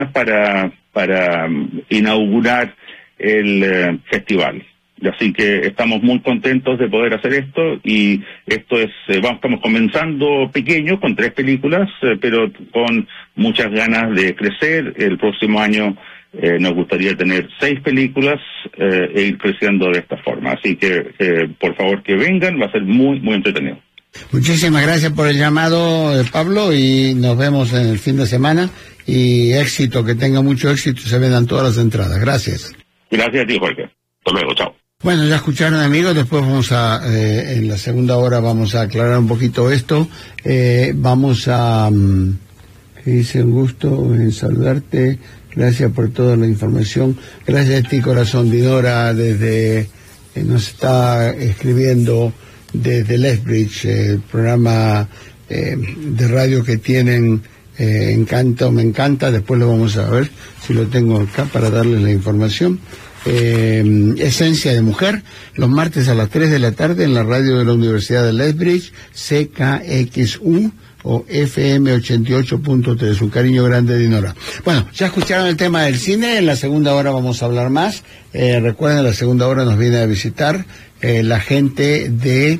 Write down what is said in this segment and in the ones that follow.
para inaugurar el festival. Así que estamos muy contentos de poder hacer esto, y esto es, estamos comenzando pequeño con 3 películas, pero con muchas ganas de crecer. El próximo año nos gustaría tener 6 películas e ir creciendo de esta forma. Así que por favor que vengan, va a ser muy, muy entretenido. Muchísimas gracias por el llamado, Pablo, y nos vemos en el fin de semana, y éxito, que tenga mucho éxito y se vendan todas las entradas. Gracias. Gracias a ti, Jorge. Hasta luego, chao. Bueno, ya escucharon, amigos. Después vamos en la segunda hora vamos a aclarar un poquito esto. Vamos a, que dice, un gusto en saludarte. Gracias por toda la información. Gracias a ti, corazón. Dinora nos está escribiendo desde Lethbridge, el programa de radio que tienen. Me encanta. Después lo vamos a ver si lo tengo acá para darles la información. Esencia de Mujer, los martes a las 3 de la tarde en la radio de la Universidad de Lethbridge, CKXU o FM 88.3. Un cariño grande, Dinora. Bueno, ya escucharon el tema del cine. En la segunda hora vamos a hablar más. Recuerden, en la segunda hora nos viene a visitar la gente de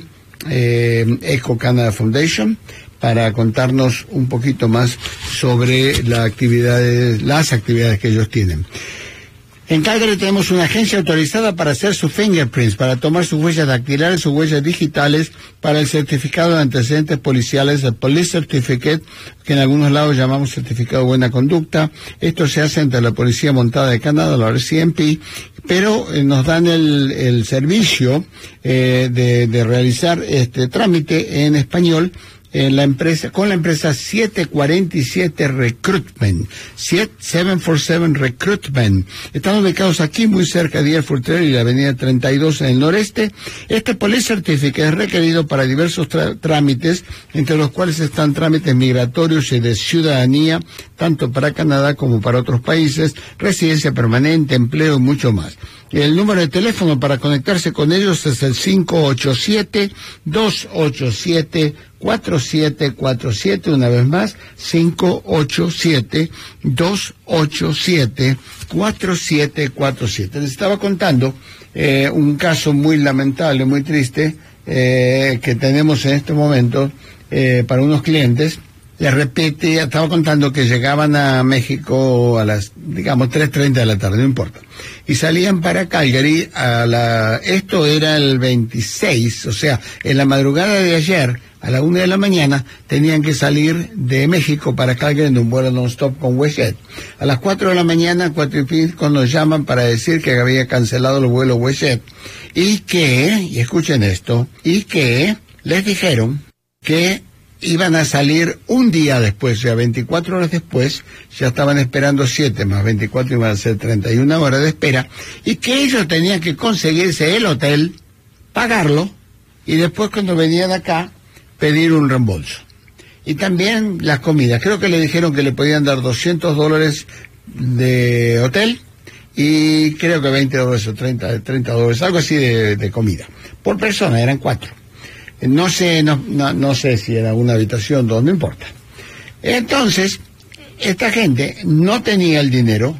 Eco Canada Foundation para contarnos un poquito más sobre las actividades que ellos tienen. En Calgary tenemos una agencia autorizada para hacer sus fingerprints, para tomar sus huellas dactilares, sus huellas digitales, para el certificado de antecedentes policiales, el Police Certificate, que en algunos lados llamamos certificado de buena conducta. Esto se hace entre la Policía Montada de Canadá, la RCMP, pero nos dan el servicio de realizar este trámite en español con la empresa 747 Recruitment, 747 Recruitment. Están ubicados aquí muy cerca de Airford Trail y la avenida 32 en el noreste. Este Police Certificate es requerido para diversos trámites, entre los cuales están trámites migratorios y de ciudadanía, tanto para Canadá como para otros países, residencia permanente, empleo y mucho más. El número de teléfono para conectarse con ellos es el 587-287-4747, una vez más, 587-287-4747. Les estaba contando un caso muy lamentable, muy triste, que tenemos en este momento para unos clientes. De repente, estaba contando que llegaban a México a las, 3:30 de la tarde, no importa. Y salían para Calgary esto era el 26, o sea, en la madrugada de ayer, a la 1 de la mañana, tenían que salir de México para Calgary en un vuelo non-stop con WestJet. A las 4 de la mañana, 4:05, nos llaman para decir que había cancelado el vuelo WestJet. Y escuchen esto, que les dijeron que iban a salir un día después, o sea, 24 horas después. Ya estaban esperando 7 más 24, iban a ser 31 horas de espera, y que ellos tenían que conseguirse el hotel, pagarlo, y después cuando venían acá, pedir un reembolso. Y también las comidas. Creo que le dijeron que le podían dar $200 de hotel, y creo que $20 o $30, algo así de comida. Por persona, eran 4. No sé si era una habitación, no importa. Entonces, esta gente no tenía el dinero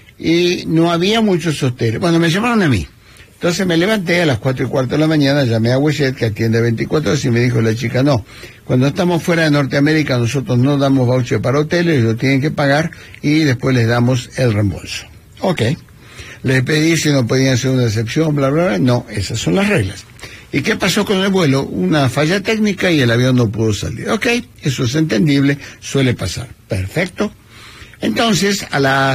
y no había muchos hoteles. Bueno, me llamaron a mí. Entonces me levanté a las 4:15 de la mañana, llamé a WestJet, que atiende 24 horas, y me dijo la chica, no, cuando estamos fuera de Norteamérica nosotros no damos voucher para hoteles, lo tienen que pagar y después les damos el reembolso. Ok. Le pedí si no podían hacer una excepción, bla, bla, bla. No, esas son las reglas. ¿Y qué pasó con el vuelo? Una falla técnica y el avión no pudo salir. Ok, eso es entendible, suele pasar. Perfecto. Entonces,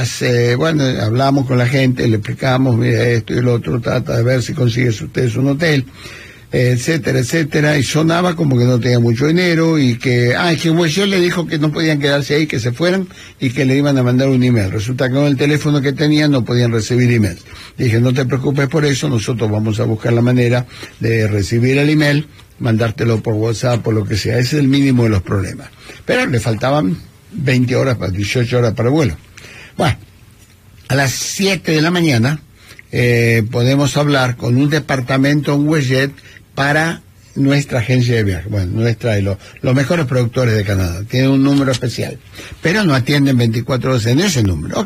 hablamos con la gente, le explicamos, mira, esto y lo otro, trata de ver si consigues ustedes un hotel, etcétera, etcétera, y sonaba como que no tenía mucho dinero, y que WestJet le dijo que no podían quedarse ahí, que se fueran, y que le iban a mandar un email. Resulta que con el teléfono que tenían no podían recibir emails. Dije, no te preocupes por eso, nosotros vamos a buscar la manera de recibir el email, mandártelo por WhatsApp, por lo que sea. Ese es el mínimo de los problemas. Pero le faltaban 18 horas para el vuelo. Bueno, a las 7 de la mañana podemos hablar con un departamento en WestJet para nuestra agencia de viajes, bueno, nuestra y los mejores productores de Canadá, tienen un número especial, pero no atienden 24 horas en ese número.